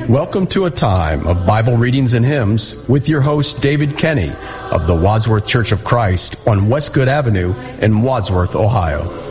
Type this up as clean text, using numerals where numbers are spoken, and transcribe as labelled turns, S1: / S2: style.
S1: Welcome to a time of Bible readings and hymns with your host, David Kenny of the Wadsworth Church of Christ on Westgood Avenue in Wadsworth, Ohio.